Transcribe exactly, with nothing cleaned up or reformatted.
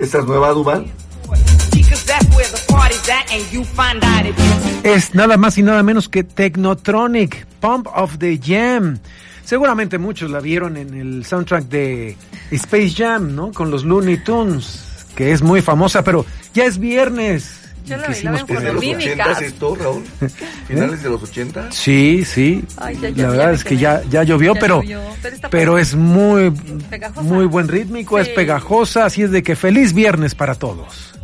Esta es nueva, Duval. Es nada más y nada menos que Technotronic, Pump of the Jam. Seguramente muchos la vieron en el soundtrack de Space Jam, ¿no? Con los Looney Tunes, que es muy famosa, pero ya es viernes. Yo la vi, la veo por mímicas. ¿Esto, Raúl? ¿Finales de los ochenta? Sí, sí. Ay, ya, la ya, verdad ya es que ya, ya llovió, ya pero, llovió, pero, pero es muy, pegajosa. muy buen rítmico, Sí. es pegajosa, así es de que feliz viernes para todos.